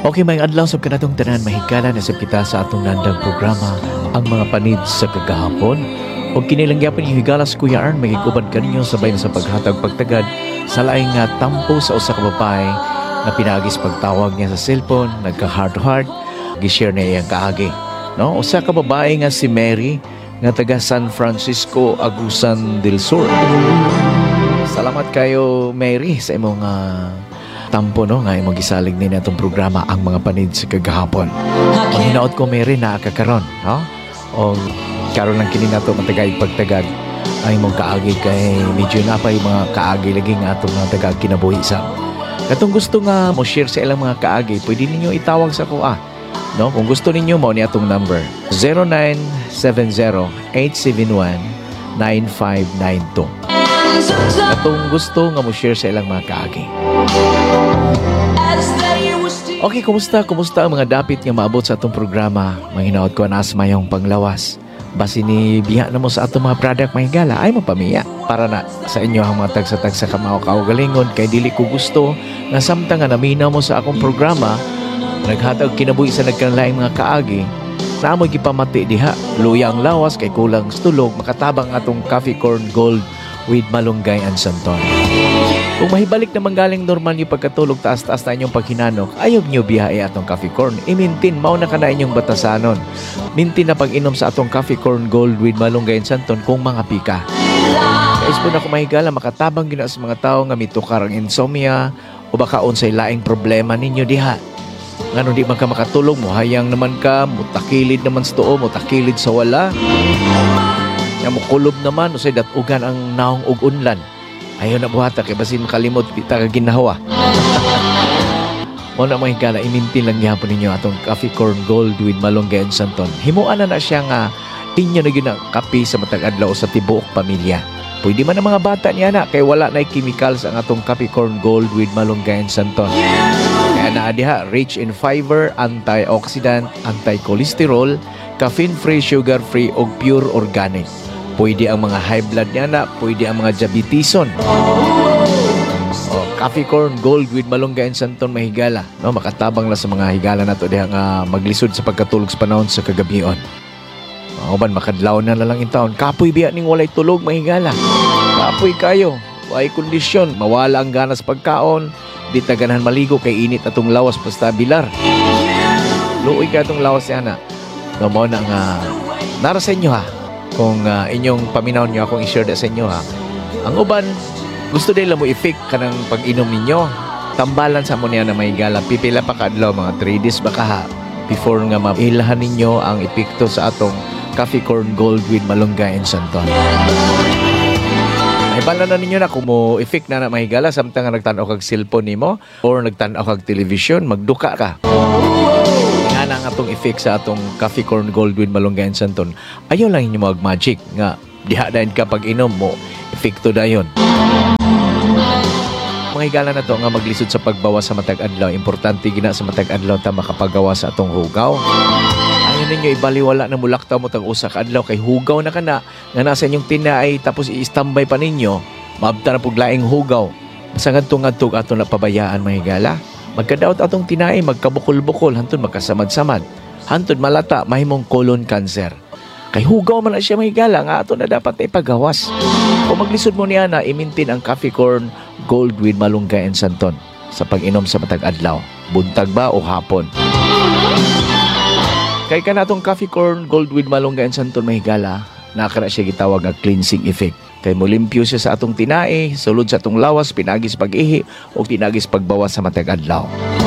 Okay, may adlaw sa kanatong tanan mahigala na sa kita sa atong nandang programa ang mga panid sa kagahapon. O kinilanggyapan yung higala sa Kuya Arn, magigubad kaninyo sabay na sa paghatag pagtagad sa laing nga tampo sa usa ka babae na pinagis pagtawag niya sa cellphone, nagka-heart-to-heart, gishare na iyang kaagi. No? Usa ka babae nga si Mary nga taga San Francisco, Agusan del Sur. Salamat kayo, Mary, sa imong tampo, no, nga imong gisalig ni natong programa ang mga panid sa kagahapon. Ang hinaot ko, Mary, na kakaron, no? O karon lang kini nato matagay pagtagad ay imong kaagi kay medyo napay mga kaagi lagi nga atong mga taga kinabuhi sa. Katong gusto nga mo share sa ilang mga kaagi, pwede ninyo itawag sa kuha. No, kung gusto ninyo mo ni atong number 0970-871-9592. Katong gusto nga mo share sa ilang mga kaagi. Okay, kumusta? Kumusta ang mga dapit nga maabot sa atong programa? Manghinaot ko na mayong panglawas. Basi ni biha na mo sa atong mga product mahigala, ay mapamiya. Para na sa inyo ang mga tagsa-tagsa ka mga kaugalingon, kay dili ko gusto na samtang nga naminaw mo sa akong programa, naghatag kinabuhi sa nagkanlaing mga kaagi, na amoy gipamati diha. Luya ang lawas, kay kulang stulog, makatabang atong coffee corn gold with malunggay and santon. Kung mahibalik naman galing normal yung pagkatulog taas-taas na inyong paghinanok, ayog nyo biyahe atong coffee corn. I-maintain, mauna ka na inyong batasanon. Mintin na pag-inom sa atong coffee corn gold with malunggay and santon kung mga pika. Kais po na kung mahigala, makatabang gina sa mga tao nga mitukar ang insomnia o baka unsay laing problema ninyo diha. Ngano di man ka makatulog, muhayang naman ka, mutakilid naman sa tuo, mutakilid sa wala. Nga mukulob naman, usay datugan ang naong ug unlan. Ayaw na buhata kay basin makalimot kita ka ginawa. Mo na mga higala, imintin lang gihapon ninyo atong coffee corn gold with malunggay and santon. Himuan na siya nga inyo na yun ang kape sa matag adlaw sa tibuok pamilya. Pwede man ang mga bata niya na kay wala na chemicals ang atong coffee corn gold with malunggay and santon. Kaya na diha, rich in fiber, antioxidant, anti-cholesterol, caffeine-free, sugar-free o pure organic. Pwede ang mga high blood niya na, pwede ang mga diabetison. Coffee corn gold with malunggay and santon mahigala. No, makatabang na sa mga higala nato diha nga maglisod sa pagkatulog sa panahon sa kagabion. Uban makadlaw na lang in taon. Kapoy biya ning walay tulog mahigala. Kapoy kayo. Way kondisyon, mawala ang ganas pagkaon, di ta ganahan maligo kay init atong lawas basta bilar. Luoy ka atong lawas yana. No mo na nga nara sa inyo ha. Kung inyong paminaw nyo akong i-share sa inyo ha. Ang uban, gusto nila mo i-fake ka ng pag-inom ninyo. Tambalan sa mo niya na may gala. Pipila pa kadlaw, mga 3 days baka ha. Before nga mailahan ninyo ang epekto sa atong coffee corn gold with malunggay and santon. Naibala na ninyo na kung mo i-fake na mahigala samtang nga nagtanaw kag cellphone nimo or nagtanaw kag television, magduka ka. Nga ang atong effect sa atong coffee corn gold with malunggay and santon. Ayaw lang inyo mag-magic nga diha dayon ka pag inom mo, epekto dayon. Mga higala na to nga maglisod sa pagbawas sa matag adlaw. Importante gina sa matag adlaw ta makapagawa sa atong hugaw. Ayaw ninyo ibaliwala na mulaktaw mo tag usa ka adlaw kay hugaw na kana nga nasa inyong tinaay tapos i-standby pa ninyo, maabta na pug laing hugaw. Basta ngadtong-ngadtog ato na pabayaan mga higala. Magkadaot atong tinae, magkabukol-bukol, hantod magkasamad-samad. Hantod malata, mahimong colon cancer. Kay hugaw man na siya mahigala, nga ato na dapat na ipagawas. Kung maglisod mo niya na, imintin ang coffee corn gold with malunggay and santon sa pag-inom sa matag adlaw. Buntag ba o hapon? Kay ka natong coffee corn gold with malunggay and santon mahigala, nakara siya gitawag ang cleansing effect. Kay mulimpyo siya sa atong tinae, sulod sa atong lawas, pinagis pag-ihi, o pinagis pagbawas sa matag adlaw.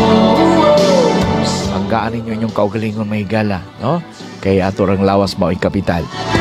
Hanggaan ninyo inyong kaugalingon mahigala, no? Kay ato rang lawas mao'y kapital.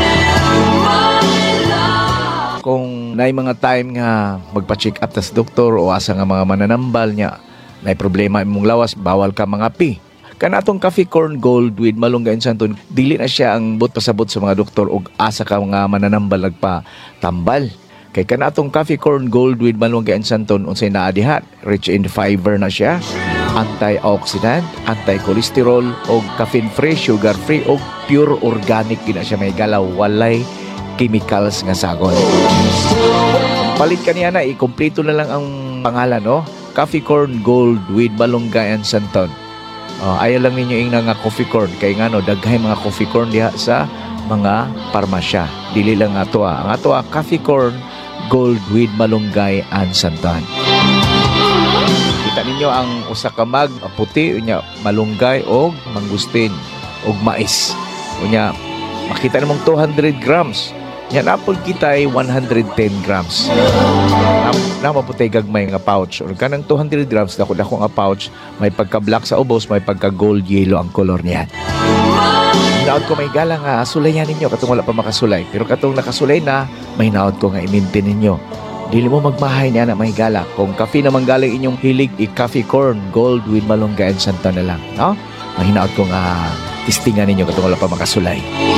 Kung naay mga time nga magpa-check up tas doktor o asa nga mga mananambal niya, naay problema imong lawas, bawal ka mga pi. Kanatong coffee corn gold with malunggay and santon, dili na siya ang pasabot sa mga doktor o asa ka mga mananambal nagpa-tambal. Kay kanatong coffee corn gold with malunggay and santon, unsay naa diha, rich in fiber na siya, antioxidant, anti-cholesterol o caffeine-free, sugar-free o pure organic gina siya may galaw, walay chemicals nga sagon. Palit kaniya na, ikumpleto na lang ang pangalan, no? Coffee corn gold with malunggay and santon. Ayaw lang ninyo ing nga coffee corn. Kaya nga no, daghay mga coffee corn diha sa mga parmasya. Dili lang ato Ang ato coffee corn gold with malunggay and santan. Kita ninyo ang usa ka mag puti unya malunggay og mangustin og mais. Unya makita nimong 200 grams. Yan apple kita ay 110 grams. Namaputay gagmay nga pouch. Or kanang 200 grams, dako nga pouch, may pagka-black sa ubos, may pagka-gold yellow ang color niyan. Hinaot ko may gala nga, sulayan ninyo, katong wala pa makasulay. Pero katong nakasulay na, may hinaot ko nga i-maintain ninyo. Dili mo magmahay niya na may gala. Kung coffee naman galing inyong hilig, i-coffee corn, gold with malunggay and santan na lang. No? May hinaot ko nga, tistingan ninyo katong wala pa makasulay.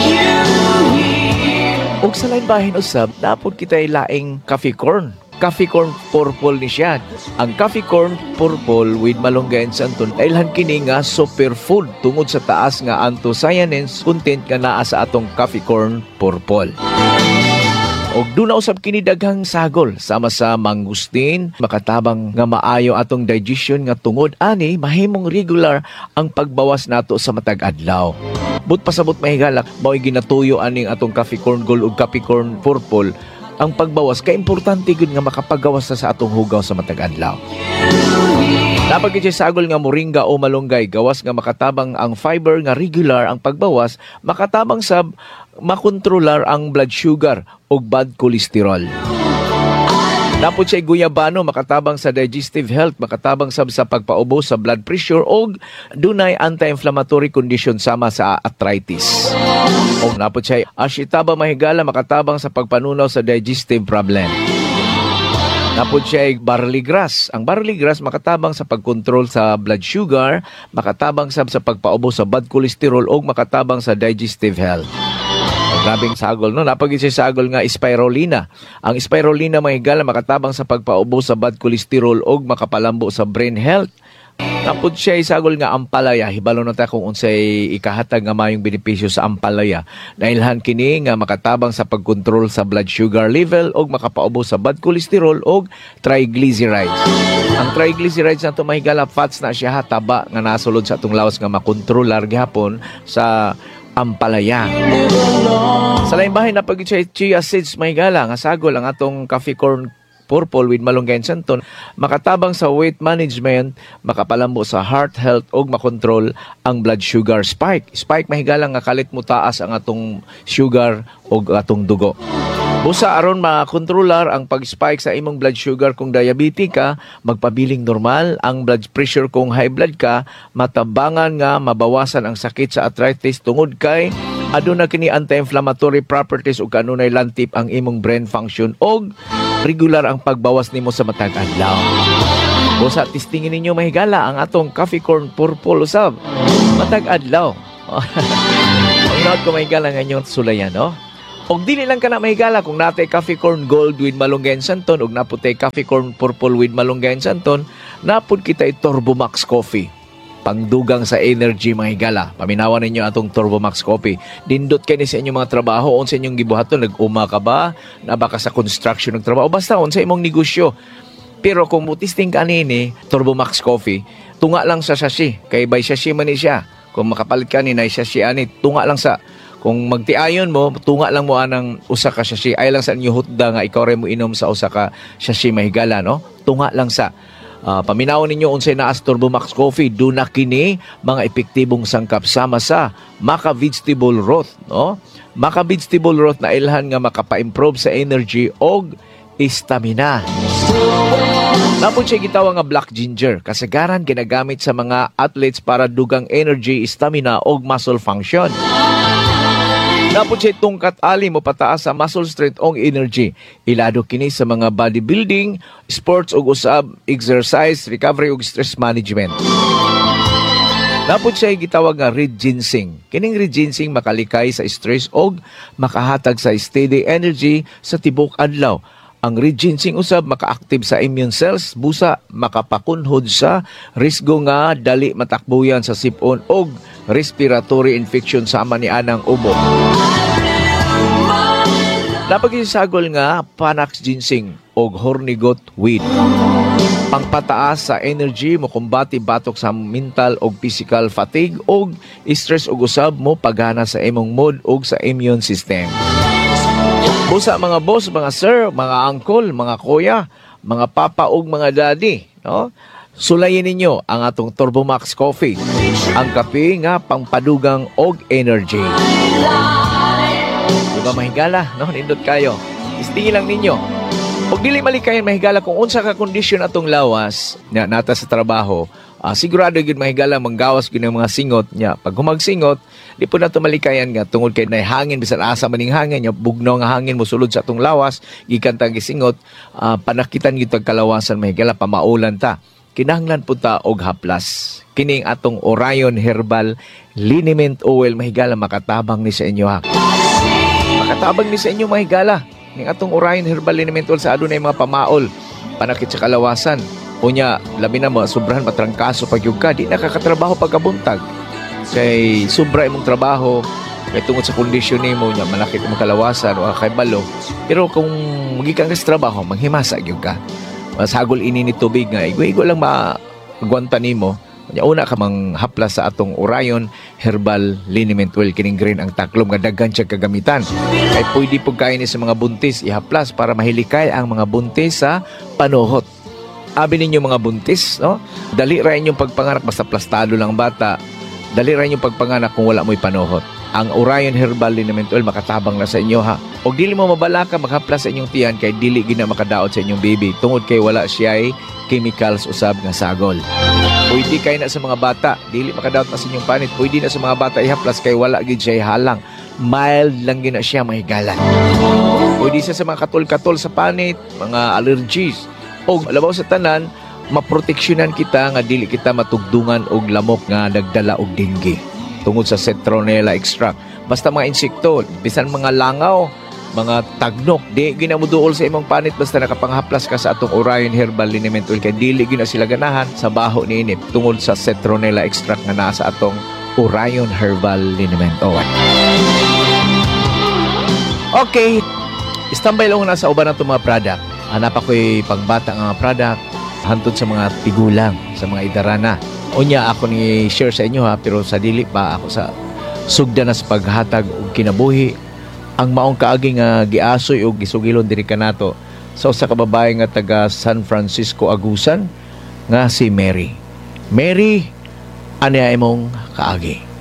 Ug sa lain bahin usab, napod kita laing coffee corn. Coffee corn purple ni siya. Ang coffee corn purple with malunggay and santon ay ilhan kini nga superfood tungod sa taas nga anthocyanins content nga naa sa atong coffee corn purple. Og doon na usab kini daghang sagol sama sa mangustin, makatabang nga maayo atong digestion nga tungod ani mahimong regular ang pagbawas nato sa matag adlaw. But pasabot mahigala, mao'y ginatuyo aning atong coffee corn gold ug coffee corn purple. Ang pagbawas ka importante gud nga makapagawas sa atong hugaw sa matag adlaw. Dapat kitay sagol nga moringa o malunggay gawas nga makatabang ang fiber nga regular ang pagbawas, makatabang sab makontrolar ang blood sugar o bad cholesterol. Napod siya guyabano, makatabang sa digestive health, makatabang sab sa pagpaubos sa blood pressure o dunay anti-inflammatory condition sama sa arthritis. O napod siya ashitaba mahigala, makatabang sa pagpanunaw sa digestive problem. Napod siya barley grass. Ang barley grass makatabang sa pagkontrol sa blood sugar, makatabang sab sa pagpaubos sa bad cholesterol o makatabang sa digestive health. Grabing sagol, no? Napagin siya sagol nga spirulina. Ang spirulina mahigala makatabang sa pagpaubos sa bad cholesterol o makapalambo sa brain health. Napod siya sagol nga ampalaya. Hibalo na tayo kung unsay ikahatag nga mayong benepisyo sa ampalaya. Nailhan kini nga makatabang sa pagkontrol sa blood sugar level o makapaubos sa bad cholesterol o triglycerides. Ang triglycerides na ito mahigala fats na siya taba nga nasulod sa atong lawas nga makontrolar gihapon sa ampalaya. Sa lain bahay na pag chia seeds mahigala nga sagol ang atong coffee corn purple with malunggay and santon, makatabang sa weight management, makapalambo sa heart health o makontrol ang blood sugar spike. Spike mahigala nga kalit mo taas ang atong sugar o atong dugo. Busa aron makontrolar ang pag-spike sa imong blood sugar kung diabetic ka, magpabiling normal ang blood pressure kung high blood ka, matabangan nga mabawasan ang sakit sa arthritis tungod kay aduna kini anti-inflammatory properties ug kanunay lantip ang imong brain function og regular ang pagbawas nimo sa matag adlaw. Busa testingin ninyo mahigala ang atong coffee corn purple usab. Matag adlaw. Ang ko mahigala nga inyong sulayan, no? Og dili lang ka na mahigala kung natay coffee corn gold with malunggay and santon og naputay coffee corn purple with malunggay and santon, napud kita Turbo Max Coffee. Pangdugang sa energy mahigala. Paminawan ninyo atong Turbo Max Coffee. Dindot kayo sa inyong mga trabaho, on sa inyong gibuhaton, nag-uma ka ba? Na baka sa construction ng trabaho, basta on sa imong negosyo. Pero kung mutisting ka nini, Turbo Max Coffee, tunga lang sa sachet. Kay by sachet man ni siya. Kung makapalit ka ni na sachet ani, tunga lang sa. Kung magtiayon mo, tunga lang mo anang usa ka sachet. Ay lang sa inyo hutda nga ikaw rin mo inom sa usa ka sachet mahigala, no? Tunga lang sa. Paminawon ninyo unsay naas Turbo Max Coffee, do na kini mga epektibong sangkap sama sa Maca Vegetable Broth, no? Maca Vegetable Broth na ilhan nga makapa-improve sa energy og stamina. Napod siya gitawag nga black ginger, kasagaran ginagamit sa mga athletes para dugang energy, stamina og muscle function. Napod siya tungkat ali mo pataas sa muscle strength o energy. Ilado kini sa mga bodybuilding, sports o usab, exercise, recovery o stress management. Napod siya gitawag nga red ginseng. Kining red ginseng makalikay sa stress o makahatag sa steady energy sa tibok adlaw. Ang red ginseng usab maka-active sa immune cells, busa makapakunhod sa risgo nga dali matakbuyan sa sipon og respiratory infection sama ni anang ubo. Napag-isagol nga Panax ginseng. o hornigot weed. Pangpataas sa energy mo kumbati batok sa mental o physical fatigue o stress o usab mo paggana sa imong mood o sa immune system. Busa mga boss, mga sir, mga uncle, mga kuya, mga papa o mga daddy, no? Sulayin ninyo ang atong Turbomax Coffee, ang kape nga pangpadugang og energy. Diba mahigala, no? Nindot kayo. Istingin lang ninyo. Pag dili malikayan mahigala kung unsa ka kondisyon atong lawas na nata sa trabaho, sigurado gyud mahigala manggawas gyud ng mga singot niya. Pag humagsingot, di po nato malikayan nga tungod kay nay hangin bisan asa maning hangin nya bugnaw nga hangin mosulod sa atong lawas gikan ta gisingot, panakitan gyud tag kalawasan mahigala pamaulan ta. Kinahanglan po ta og haplas. Kining atong Orion Herbal Liniment Oil mahigala makatabang ni sa inyo ha. Makatabang ni sa inyo mahigala. Ning atong Orion Herbal Liniment Oil sa adunay mga pamaol, panakit sa kalawasan. Unya, labi na mo, sobrahan matrangkaso pag yung ka, di nakakatrabaho pagkabuntag. Kay sobra imong trabaho, kay tungod sa kondisyon nimo nya malakit imong kalawasan o kay balo. Pero kung magikan ka sa trabaho, manghimasa gyud ka. Masagol ini ni tubig nga igo lang magwanta nimo. Una ka mang haplas sa atong Orion Herbal Liniment Oil kining green ang taklom nga daghan siya kagamitan. Kay pwede pug kain sa mga buntis ihaplas para mahilikay ang mga buntis sa panuhot. Abi ninyo mga buntis, no? Dali ra inyong pagpanganak basta plastado lang bata. Dali ra inyong pagpanganak kung wala mo'y panuhot. Ang Orion Herbal Liniment Oil makatabang na sa inyo ha. O dili mo mabalaka maghaplas sa inyong tiyan kay dili gina makadaot sa inyong baby tungod kay wala siya ay chemicals usab nga sagol. Pwede kay na sa mga bata, dili makadaot na sa inyong panit. Pwede na sa mga bata ihaplas kay wala gid siya halang. Mild lang gina siya mahigalan. Pwede sa mga katol-katol sa panit, mga allergies. O labaw sa tanan, maproteksyonan kita nga dili kita matugdungan og lamok nga nagdala og dengue tungod sa citronella extract. Basta mga insekto, bisan mga langaw, mga tagnok, di ginamuduol sa imong panit basta nakapanghaplas ka sa atong Orion Herbal Liniment Oil kay dili gina sila ganahan sa baho ni init tungod sa citronella extract nga nasa atong Orion Herbal Liniment Oil. Okay, standby lang na sa uban natong mga product. Hanap ako'y pangbata nga product hantod sa mga tigulang, sa mga idarana. Unya ako ni share sa inyo ha, pero sa dili pa ako sa sugda na sa paghatag og kinabuhi ang maong kaagi nga giasoy og gisugilon diri kanato sa usa ka babae nga taga San Francisco Agusan nga si Mary. Mary, ano imong kaagi?